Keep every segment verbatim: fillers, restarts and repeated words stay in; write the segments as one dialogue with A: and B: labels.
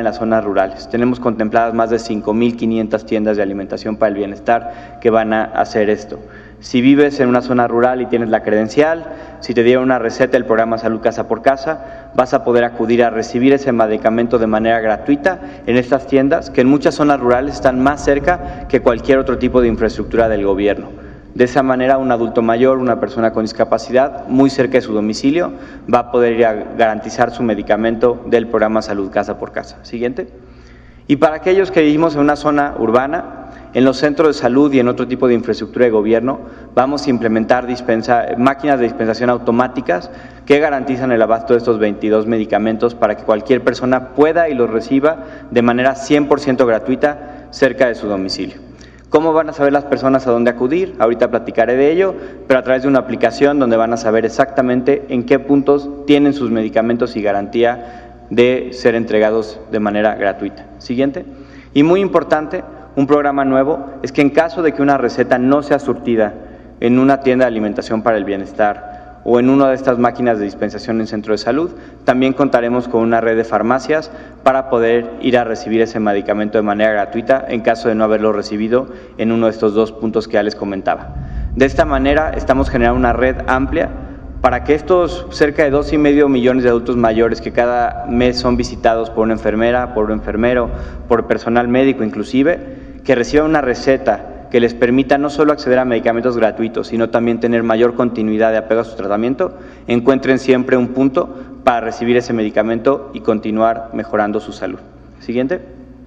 A: en las zonas rurales. Tenemos contempladas más de cinco mil quinientas tiendas de alimentación para el bienestar que van a hacer esto. Si vives en una zona rural y tienes la credencial, si te dieron una receta del programa Salud Casa por Casa, vas a poder acudir a recibir ese medicamento de manera gratuita en estas tiendas, que en muchas zonas rurales están más cerca que cualquier otro tipo de infraestructura del gobierno. De esa manera, un adulto mayor, una persona con discapacidad, muy cerca de su domicilio, va a poder ir a garantizar su medicamento del programa Salud Casa por Casa. Siguiente. Y para aquellos que vivimos en una zona urbana, en los centros de salud y en otro tipo de infraestructura de gobierno, vamos a implementar dispensa, máquinas de dispensación automáticas que garantizan el abasto de estos veintidós medicamentos para que cualquier persona pueda y los reciba de manera cien por ciento gratuita cerca de su domicilio. ¿Cómo van a saber las personas a dónde acudir? Ahorita platicaré de ello, pero a través de una aplicación donde van a saber exactamente en qué puntos tienen sus medicamentos y garantía de ser entregados de manera gratuita. Siguiente. Y muy importante, un programa nuevo es que en caso de que una receta no sea surtida en una tienda de alimentación para el bienestar o en una de estas máquinas de dispensación en centro de salud, también contaremos con una red de farmacias para poder ir a recibir ese medicamento de manera gratuita en caso de no haberlo recibido en uno de estos dos puntos que ya les comentaba. De esta manera estamos generando una red amplia para que estos cerca de dos y medio millones de adultos mayores que cada mes son visitados por una enfermera, por un enfermero, por personal médico inclusive, que reciban una receta que les permita no solo acceder a medicamentos gratuitos, sino también tener mayor continuidad de apego a su tratamiento, encuentren siempre un punto para recibir ese medicamento y continuar mejorando su salud. Siguiente.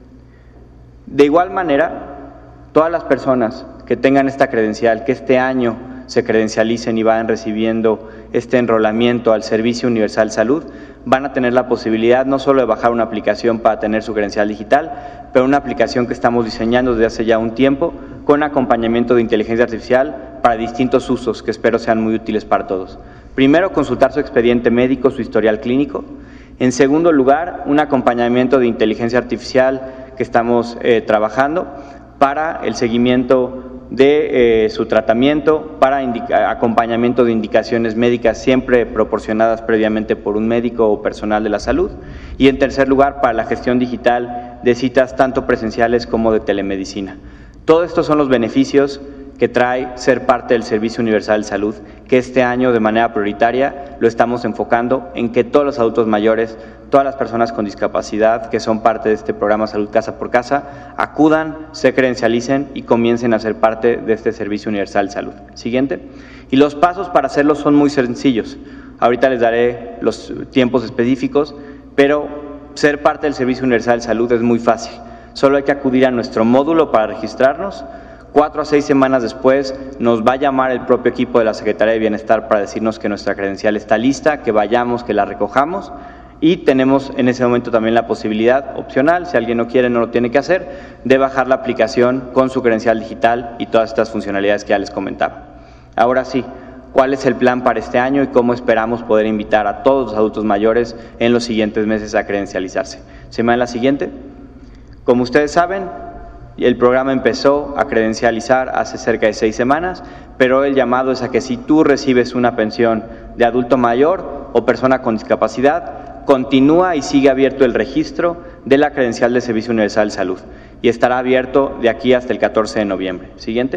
A: De igual manera, todas las personas que tengan esta credencial, que este año se credencialicen y vayan recibiendo este enrolamiento al Servicio Universal Salud, van a tener la posibilidad no solo de bajar una aplicación para tener su credencial digital, pero una aplicación que estamos diseñando desde hace ya un tiempo con acompañamiento de inteligencia artificial para distintos usos que espero sean muy útiles para todos. Primero, consultar su expediente médico, su historial clínico. En segundo lugar, un acompañamiento de inteligencia artificial que estamos eh, trabajando para el seguimiento de eh, su tratamiento, para indica, acompañamiento de indicaciones médicas siempre proporcionadas previamente por un médico o personal de la salud, y en tercer lugar para la gestión digital de citas tanto presenciales como de telemedicina. Todos estos son los beneficios que trae ser parte del Servicio Universal de Salud, que este año de manera prioritaria lo estamos enfocando en que todos los adultos mayores, todas las personas con discapacidad que son parte de este programa Salud Casa por Casa, acudan, se credencialicen y comiencen a ser parte de este Servicio Universal de Salud. Siguiente. Y los pasos para hacerlo son muy sencillos. Ahorita les daré los tiempos específicos, pero ser parte del Servicio Universal de Salud es muy fácil. Solo hay que acudir a nuestro módulo para registrarnos. Cuatro a seis semanas después nos va a llamar el propio equipo de la Secretaría de Bienestar para decirnos que nuestra credencial está lista, que vayamos, que la recojamos, y tenemos en ese momento también la posibilidad opcional, si alguien no quiere, no lo tiene que hacer, de bajar la aplicación con su credencial digital y todas estas funcionalidades que ya les comentaba. Ahora sí, ¿cuál es el plan para este año y cómo esperamos poder invitar a todos los adultos mayores en los siguientes meses a credencializarse? ¿Se me da la siguiente? Como ustedes saben, el programa empezó a credencializar hace cerca de seis semanas, pero el llamado es a que si tú recibes una pensión de adulto mayor o persona con discapacidad, continúa y sigue abierto el registro de la credencial de Servicio Universal de Salud y estará abierto de aquí hasta el catorce de noviembre. Siguiente.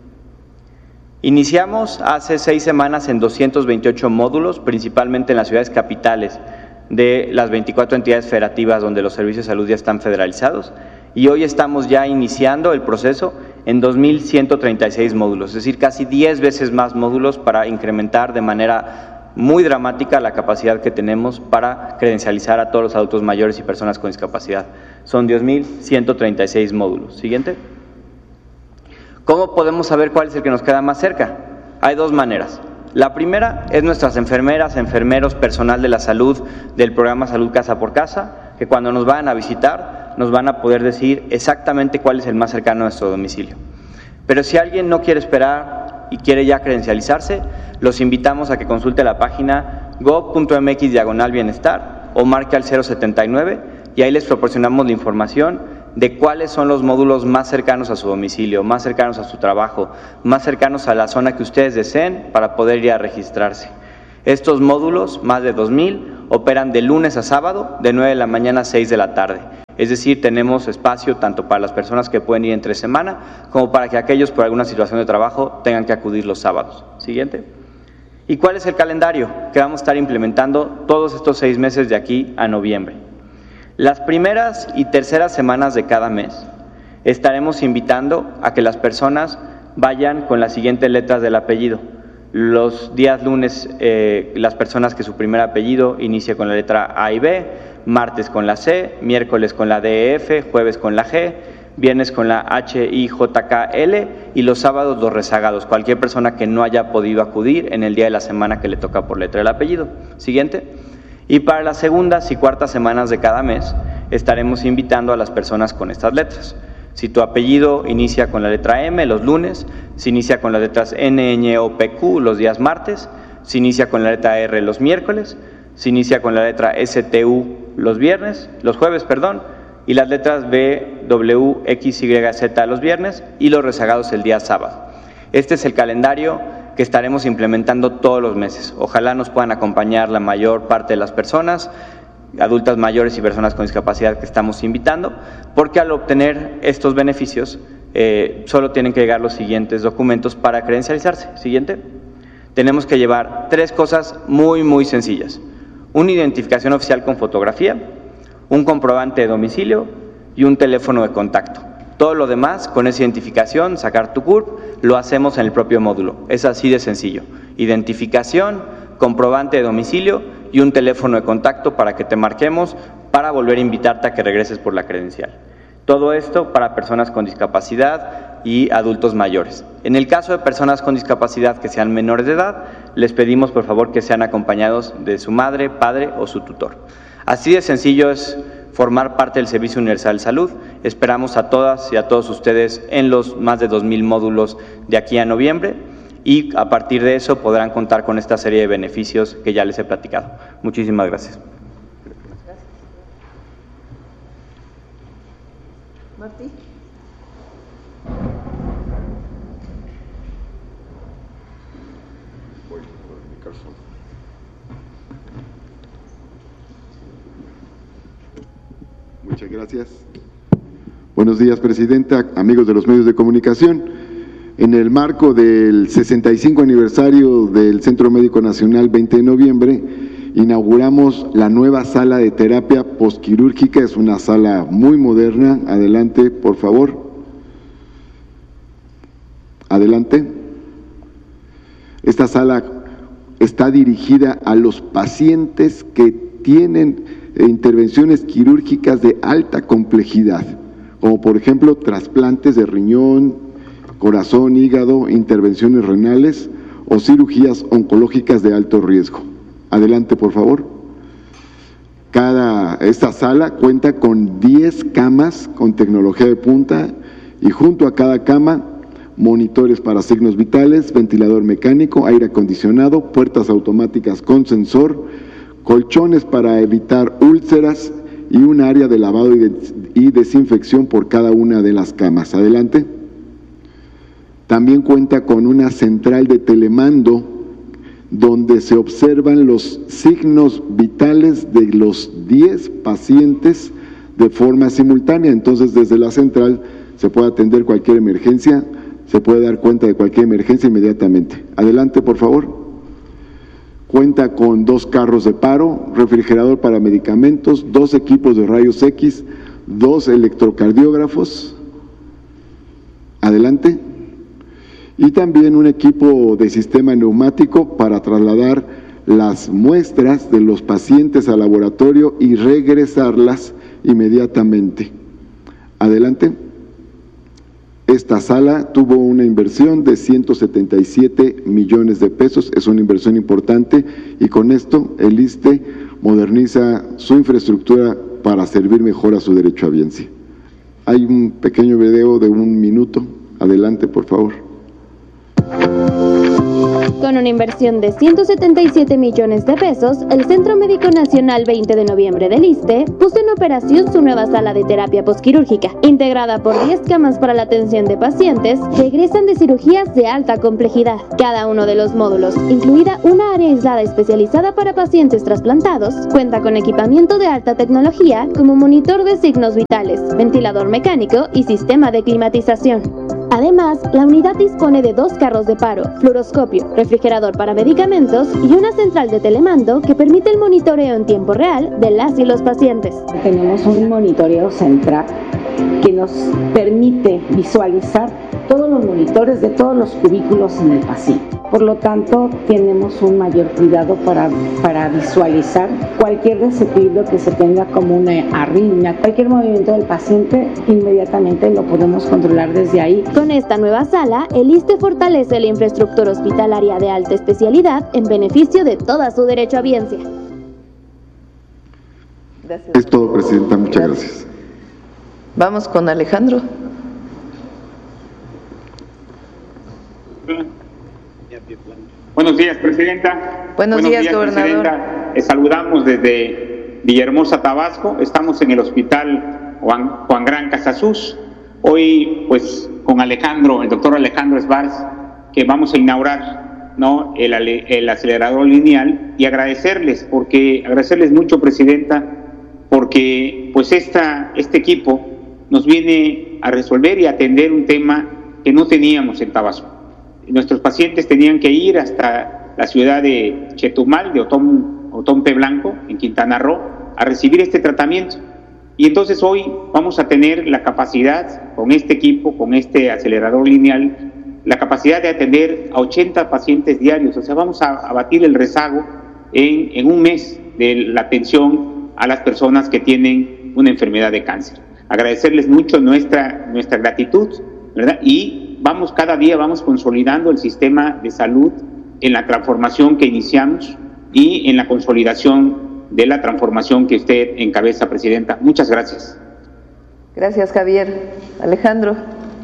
A: Iniciamos hace seis semanas en doscientos veintiocho módulos, principalmente en las ciudades capitales de las veinticuatro entidades federativas donde los servicios de salud ya están federalizados. Y hoy estamos ya iniciando el proceso en dos mil ciento treinta y seis módulos, es decir, casi diez veces más módulos para incrementar de manera muy dramática la capacidad que tenemos para credencializar a todos los adultos mayores y personas con discapacidad. Son dos mil ciento treinta y seis módulos. Siguiente. ¿Cómo podemos saber cuál es el que nos queda más cerca? Hay dos maneras. La primera es nuestras enfermeras, enfermeros, personal de la salud del programa Salud Casa por Casa, que cuando nos vayan a visitar nos van a poder decir exactamente cuál es el más cercano a nuestro domicilio. Pero si alguien no quiere esperar y quiere ya credencializarse, los invitamos a que consulte la página gob punto mx diagonal bienestar o marque al cero setenta y nueve y ahí les proporcionamos la información de cuáles son los módulos más cercanos a su domicilio, más cercanos a su trabajo, más cercanos a la zona que ustedes deseen para poder ir a registrarse. Estos módulos, más de dos mil, operan de lunes a sábado, de nueve de la mañana a seis de la tarde. Es decir, tenemos espacio tanto para las personas que pueden ir entre semana como para que aquellos por alguna situación de trabajo tengan que acudir los sábados. Siguiente. ¿Y cuál es el calendario que vamos a estar implementando todos estos seis meses de aquí a noviembre? Las primeras y terceras semanas de cada mes estaremos invitando a que las personas vayan con las siguientes letras del apellido. Los días lunes, eh, las personas que su primer apellido inicie con la letra A y B, martes con la C, miércoles con la D E F, jueves con la G, viernes con la H I J K L y los sábados los rezagados, cualquier persona que no haya podido acudir en el día de la semana que le toca por letra del apellido. Siguiente. Y para las segundas y cuartas semanas de cada mes estaremos invitando a las personas con estas letras. Si tu apellido inicia con la letra M los lunes, si inicia con las letras N, Ñ o P, Q los días martes, si inicia con la letra R los miércoles, si inicia con la letra S, T, U los viernes, los jueves, perdón, y las letras B, W, X, Y, Z los viernes y los rezagados el día sábado. Este es el calendario que estaremos implementando todos los meses. Ojalá nos puedan acompañar la mayor parte de las personas, adultas mayores y personas con discapacidad que estamos invitando, porque al obtener estos beneficios eh, solo tienen que llegar los siguientes documentos para credencializarse. Siguiente. Tenemos que llevar tres cosas muy, muy sencillas. Una identificación oficial con fotografía, un comprobante de domicilio y un teléfono de contacto. Todo lo demás, con esa identificación, sacar tu C U R P, lo hacemos en el propio módulo. Es así de sencillo. Identificación, comprobante de domicilio y un teléfono de contacto para que te marquemos para volver a invitarte a que regreses por la credencial. Todo esto para personas con discapacidad y adultos mayores. En el caso de personas con discapacidad que sean menores de edad, les pedimos por favor que sean acompañados de su madre, padre o su tutor. Así de sencillo es formar parte del Servicio Universal de Salud. Esperamos a todas y a todos ustedes en los más de dos mil módulos de aquí a noviembre y a partir de eso podrán contar con esta serie de beneficios que ya les he platicado. Muchísimas gracias.
B: Martí.
C: Muchas gracias. Buenos días, Presidenta, amigos de los medios de comunicación. En el marco del sesenta y cinco aniversario del Centro Médico Nacional, veinte de noviembre, inauguramos la nueva sala de terapia postquirúrgica. Es una sala muy moderna. Adelante, por favor. Adelante. Esta sala está dirigida a los pacientes que tienen intervenciones quirúrgicas de alta complejidad, como por ejemplo trasplantes de riñón, corazón, hígado, intervenciones renales o cirugías oncológicas de alto riesgo. Adelante, por favor. Cada, esta sala cuenta con diez camas con tecnología de punta y junto a cada cama monitores para signos vitales, ventilador mecánico, aire acondicionado, puertas automáticas con sensor, colchones para evitar úlceras y un área de lavado y, de, y desinfección por cada una de las camas. Adelante. También cuenta con una central de telemando donde se observan los signos vitales de los diez pacientes de forma simultánea. Entonces, desde la central se puede atender cualquier emergencia, se puede dar cuenta de cualquier emergencia inmediatamente. Adelante, por favor. Cuenta con dos carros de paro, refrigerador para medicamentos, dos equipos de rayos X, dos electrocardiógrafos. Adelante. Y también un equipo de sistema neumático para trasladar las muestras de los pacientes al laboratorio y regresarlas inmediatamente. Adelante. Esta sala tuvo una inversión de ciento setenta y siete millones de pesos, es una inversión importante y con esto el I S S S T E moderniza su infraestructura para servir mejor a su derecho a biencia. Hay un pequeño video de un minuto, adelante por favor.
B: Con una inversión de ciento setenta y siete millones de pesos, el Centro Médico Nacional veinte de noviembre del ISSSTE puso en operación su nueva sala de terapia posquirúrgica, integrada por diez camas para la atención de pacientes que egresan de cirugías de alta complejidad. Cada uno de los módulos, incluida una área aislada especializada para pacientes trasplantados, cuenta con equipamiento de alta tecnología como monitor de signos vitales, ventilador mecánico y sistema de climatización. Además, la unidad dispone de dos carros de paro, fluoroscopio, refrigerador para medicamentos y una central de telemando que permite el monitoreo en tiempo real de las y los pacientes.
D: Tenemos un monitoreo central que nos permite visualizar todos los monitores de todos los cubículos en el paciente. Por lo tanto, tenemos un mayor cuidado para, para visualizar cualquier desequilibrio que se tenga como una arritmia. Cualquier movimiento del paciente, inmediatamente lo podemos controlar desde ahí.
B: Con esta nueva sala, el ISSSTE fortalece la infraestructura hospitalaria de alta especialidad en beneficio de toda su derechohabiencia.
C: Gracias. Es todo, Presidenta. Muchas gracias. gracias.
E: Vamos con Alejandro.
F: Buenos días, Presidenta.
E: Buenos, Buenos días, días, gobernador.
F: Presidenta. Eh, saludamos desde Villahermosa, Tabasco. Estamos en el Hospital Juan, Juan Gran Casasus. Hoy, pues, con Alejandro, el doctor Alejandro Esbarz, que vamos a inaugurar, ¿no?, el, el acelerador lineal, y agradecerles, porque agradecerles mucho, Presidenta, porque, pues, esta, este equipo nos viene a resolver y a atender un tema que no teníamos en Tabasco. Nuestros pacientes tenían que ir hasta la ciudad de Chetumal, de Otón, Otompe Blanco, en Quintana Roo, a recibir este tratamiento. Y entonces hoy vamos a tener la capacidad, con este equipo, con este acelerador lineal, la capacidad de atender a ochenta pacientes diarios. O sea, vamos a abatir el rezago en, en un mes de la atención a las personas que tienen una enfermedad de cáncer. Agradecerles mucho nuestra, nuestra gratitud, ¿verdad? Y vamos cada día, vamos consolidando el sistema de salud en la transformación que iniciamos y en la consolidación de la transformación que usted encabeza, Presidenta. Muchas gracias.
E: Gracias, Javier. Alejandro.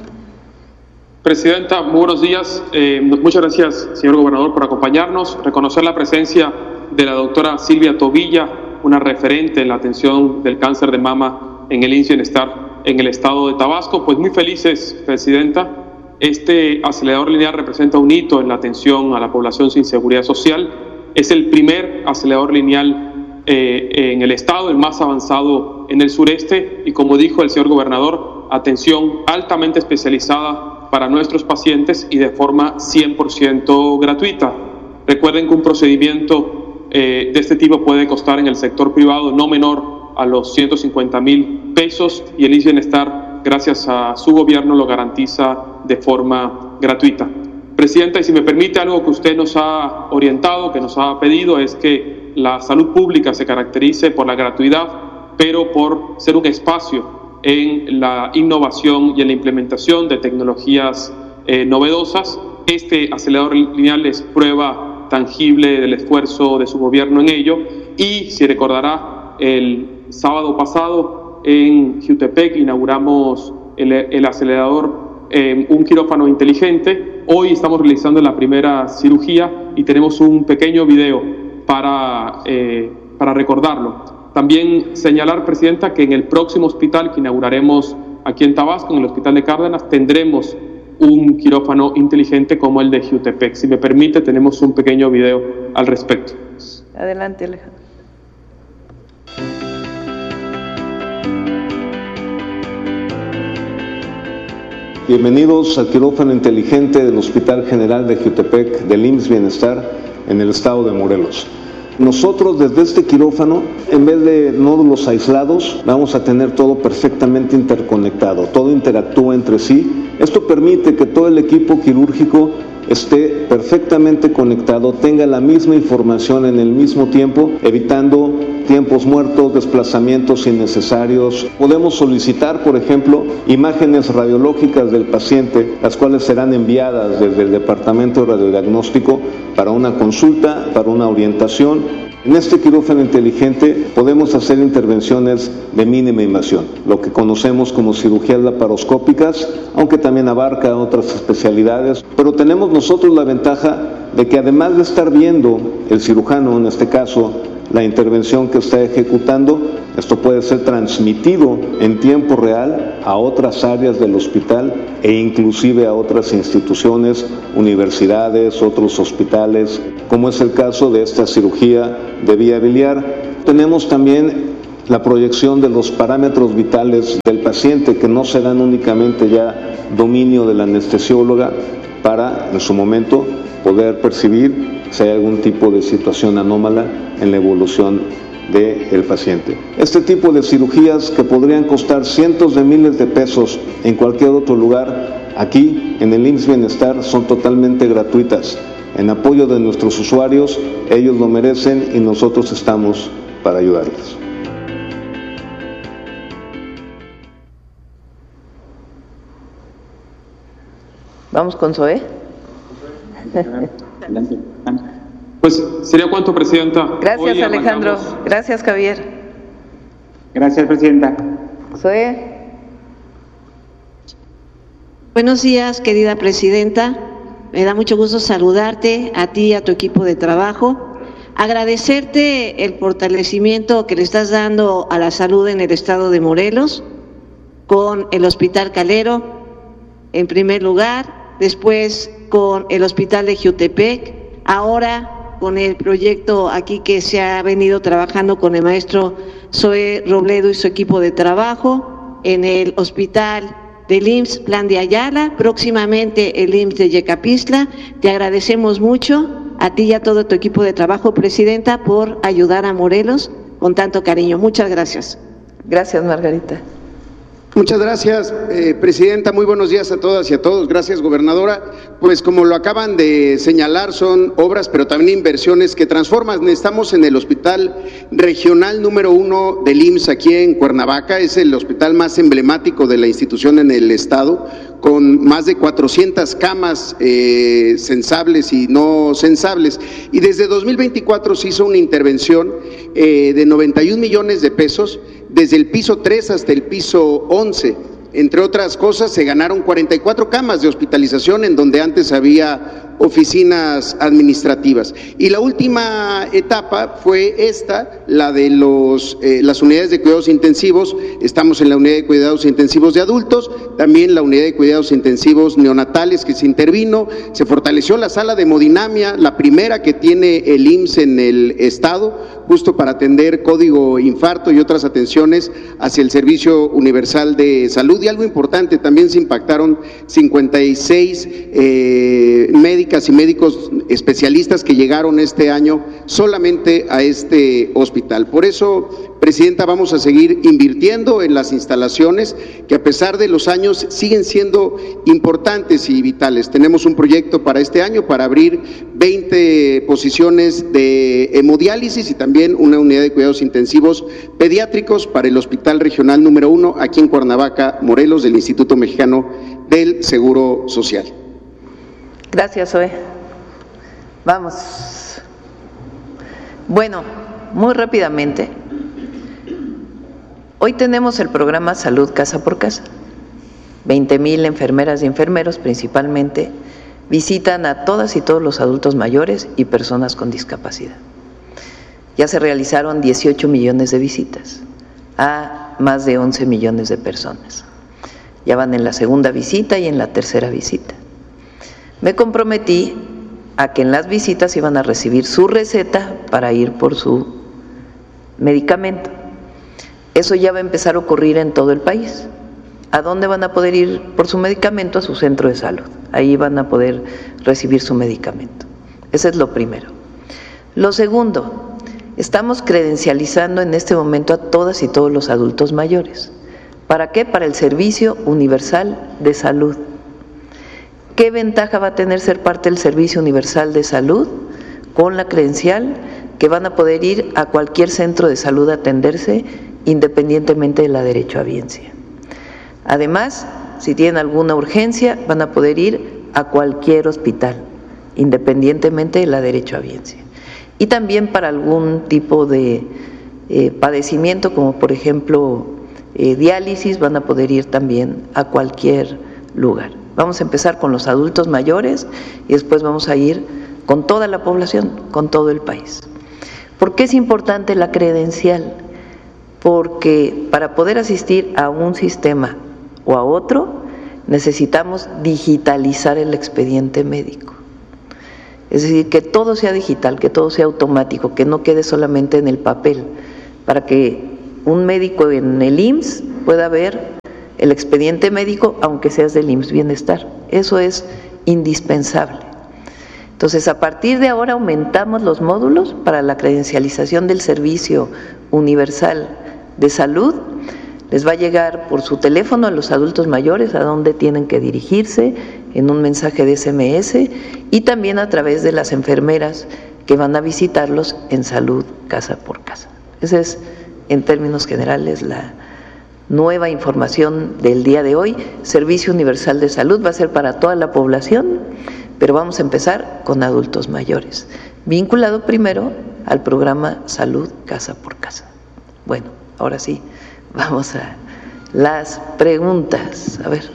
G: Presidenta, muy buenos días. Eh, muchas gracias, señor gobernador, por acompañarnos. Reconocer la presencia de la doctora Silvia Tobilla, una referente en la atención del cáncer de mama en el IMSS Bienestar en el estado de Tabasco. Pues muy felices, Presidenta. Este acelerador lineal representa un hito en la atención a la población sin seguridad social. Es el primer acelerador lineal eh, en el estado, el más avanzado en el sureste, y como dijo el señor gobernador, atención altamente especializada para nuestros pacientes y de forma cien por ciento gratuita. Recuerden que un procedimiento eh, de este tipo puede costar en el sector privado no menor a los ciento cincuenta mil pesos, y el IMSS Bienestar, gracias a su gobierno, lo garantiza de forma gratuita. Presidenta, y si me permite, algo que usted nos ha orientado, que nos ha pedido, es que la salud pública se caracterice por la gratuidad, pero por ser un espacio en la innovación y en la implementación de tecnologías eh, novedosas. Este acelerador lineal es prueba tangible del esfuerzo de su gobierno en ello, y si recordará, el sábado pasado en Jutepec inauguramos el, el acelerador, eh, un quirófano inteligente. Hoy estamos realizando la primera cirugía y tenemos un pequeño video para, eh, para recordarlo. También señalar, Presidenta, que en el próximo hospital que inauguraremos aquí en Tabasco, en el Hospital de Cárdenas, tendremos un quirófano inteligente como el de Jutepec. Si me permite, tenemos un pequeño video al respecto.
E: Adelante, Alejandro.
H: Bienvenidos al quirófano inteligente del Hospital General de Jutepec del IMSS Bienestar en el estado de Morelos. Nosotros desde este quirófano, en vez de nódulos aislados, vamos a tener todo perfectamente interconectado, todo interactúa entre sí. Esto permite que todo el equipo quirúrgico esté perfectamente conectado, tenga la misma información en el mismo tiempo, evitando tiempos muertos, desplazamientos innecesarios. Podemos solicitar, por ejemplo, imágenes radiológicas del paciente, las cuales serán enviadas desde el Departamento de Radiodiagnóstico para una consulta, para una orientación. En este quirófano inteligente podemos hacer intervenciones de mínima invasión, lo que conocemos como cirugías laparoscópicas, aunque también abarca otras especialidades, pero tenemos nosotros la ventaja de que además de estar viendo el cirujano, en este caso, la intervención que está ejecutando, esto puede ser transmitido en tiempo real a otras áreas del hospital e inclusive a otras instituciones, universidades, otros hospitales, como es el caso de esta cirugía de vía biliar. Tenemos también la proyección de los parámetros vitales del paciente, que no serán únicamente ya dominio de la anestesióloga para, en su momento, poder percibir si hay algún tipo de situación anómala en la evolución del paciente. Este tipo de cirugías, que podrían costar cientos de miles de pesos en cualquier otro lugar, aquí en el I M S S Bienestar son totalmente gratuitas. En apoyo de nuestros usuarios, ellos lo merecen y nosotros estamos para ayudarles.
E: Vamos con Zoé.
G: Pues sería cuánto, Presidenta.
E: Gracias,
G: Hoy
E: Alejandro.
G: arrancamos.
E: Gracias, Javier.
F: Gracias, Presidenta.
E: Zoé.
I: Buenos días, querida Presidenta. Me da mucho gusto saludarte, a ti y a tu equipo de trabajo. Agradecerte el fortalecimiento que le estás dando a la salud en el estado de Morelos, con el Hospital Calero, en primer lugar, después con el Hospital de Jiutepec, ahora con el proyecto aquí que se ha venido trabajando con el maestro Zoé Robledo y su equipo de trabajo, en el Hospital del I M S S Plan de Ayala, próximamente el I M S S de Yecapixtla. Te agradecemos mucho a ti y a todo tu equipo de trabajo, Presidenta, por ayudar a Morelos con tanto cariño. Muchas gracias.
E: Gracias, Margarita.
J: Muchas gracias, eh, Presidenta. Muy buenos días a todas y a todos. Gracias, Gobernadora. Pues como lo acaban de señalar, son obras, pero también inversiones que transforman. Estamos en el Hospital Regional número uno del I M S S aquí en Cuernavaca. Es el hospital más emblemático de la institución en el estado, con más de cuatrocientas camas eh, sensables y no sensables. Y desde dos mil veinticuatro se hizo una intervención eh, de noventa y un millones de pesos, desde el piso tres hasta el piso once. Entre otras cosas, se ganaron cuarenta y cuatro camas de hospitalización en donde antes había oficinas administrativas. Y la última etapa fue esta, la de los, eh, las unidades de cuidados intensivos. Estamos en la unidad de cuidados intensivos de adultos, también la unidad de cuidados intensivos neonatales que se intervino. Se fortaleció la sala de hemodinamia, la primera que tiene el I M S S en el estado, justo para atender código infarto y otras atenciones hacia el Servicio Universal de Salud. Y algo importante, también se impactaron cincuenta y seis eh, médicas y médicos especialistas que llegaron este año solamente a este hospital. Por eso, Presidenta, vamos a seguir invirtiendo en las instalaciones que a pesar de los años siguen siendo importantes y vitales. Tenemos un proyecto para este año para abrir veinte posiciones de hemodiálisis y también una unidad de cuidados intensivos pediátricos para el Hospital Regional número uno aquí en Cuernavaca, Morelos, del Instituto Mexicano del Seguro Social.
E: Gracias, Zoé. Vamos. Bueno, muy rápidamente. Hoy tenemos el programa Salud Casa por Casa. veinte mil enfermeras y enfermeros principalmente visitan a todas y todos los adultos mayores y personas con discapacidad. Ya se realizaron dieciocho millones de visitas a más de once millones de personas. Ya van en la segunda visita y en la tercera visita. Me comprometí a que en las visitas iban a recibir su receta para ir por su medicamento. Eso ya va a empezar a ocurrir en todo el país. ¿A dónde van a poder ir por su medicamento? A su centro de salud. Ahí van a poder recibir su medicamento. Ese es lo primero. Lo segundo, estamos credencializando en este momento a todas y todos los adultos mayores. ¿Para qué? Para el Servicio Universal de Salud. ¿Qué ventaja va a tener ser parte del Servicio Universal de Salud? Con la credencial que van a poder ir a cualquier centro de salud a atenderse independientemente de la derechohabiencia. Además, si tienen alguna urgencia, van a poder ir a cualquier hospital, independientemente de la derechohabiencia. y también para algún tipo de eh, padecimiento, como por ejemplo eh, diálisis, van a poder ir también a cualquier lugar. Vamos a empezar con los adultos mayores y después vamos a ir con toda la población, con todo el país. ¿Por qué es importante la credencial? Porque para poder asistir a un sistema o a otro, necesitamos digitalizar el expediente médico. Es decir, que todo sea digital, que todo sea automático, que no quede solamente en el papel, para que un médico en el I M S S pueda ver el expediente médico, aunque seas del I M S S Bienestar. Eso es indispensable. Entonces, a partir de ahora aumentamos los módulos para la credencialización del servicio universal de salud. Les va a llegar por su teléfono a los adultos mayores a dónde tienen que dirigirse, en un mensaje de ese eme ese, y también a través de las enfermeras que van a visitarlos en salud casa por casa. Esa es, en términos generales, la nueva información del día de hoy. Servicio Universal de Salud va a ser para toda la población, pero vamos a empezar con adultos mayores, vinculado primero al programa Salud Casa por Casa. Bueno, ahora sí, vamos a las preguntas. A ver.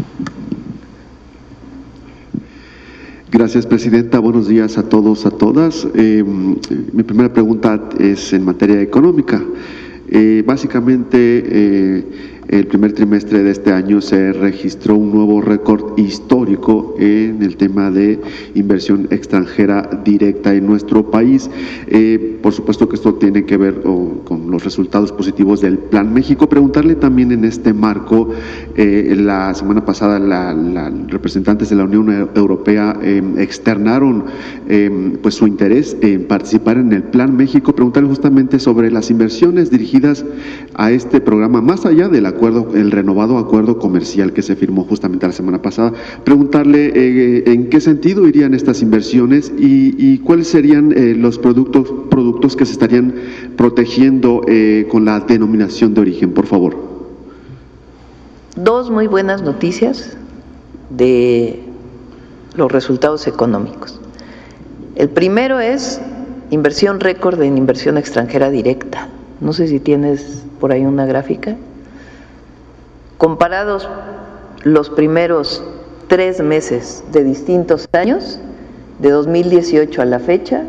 K: Gracias, Presidenta. Buenos días a todos, a todas. Eh, mi primera pregunta es en materia económica. Eh, básicamente, eh, el primer trimestre de este año se registró un nuevo récord histórico en el tema de inversión extranjera directa en nuestro país. Eh, por supuesto que esto tiene que ver oh, con los resultados positivos del Plan México. Preguntarle también en este marco, eh, la semana pasada la, la representantes de la Unión Europea eh, externaron eh, pues su interés en participar en el Plan México. Preguntarle justamente sobre las inversiones dirigidas a este programa, más allá del acuerdo, el renovado acuerdo comercial que se firmó justamente la semana pasada. Preguntarle eh, en qué sentido irían estas inversiones y, y cuáles serían eh, los productos, productos que se estarían protegiendo eh, con la denominación de origen, por favor.
E: Dos muy buenas noticias de los resultados económicos. El primero es inversión récord en inversión extranjera directa. No sé si tienes por ahí una gráfica. Comparados los primeros tres meses de distintos años, de dos mil dieciocho a la fecha,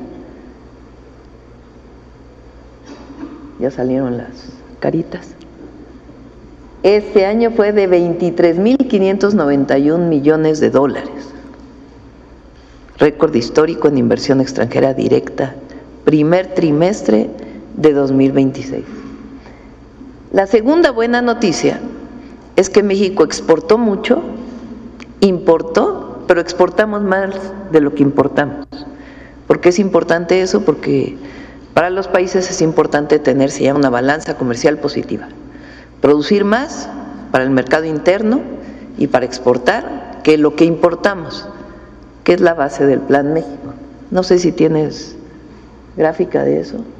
E: ya salieron las caritas. Este año fue de veintitrés mil quinientos noventa y un millones de dólares. Récord histórico en inversión extranjera directa, primer trimestre de dos mil veintiséis. La segunda buena noticia es que México exportó mucho, importó, pero exportamos más de lo que importamos. ¿Por qué es importante eso? Porque para los países es importante tener, se llama, una balanza comercial positiva. Producir más para el mercado interno y para exportar que lo que importamos, que es la base del Plan México. No sé si tienes gráfica de eso.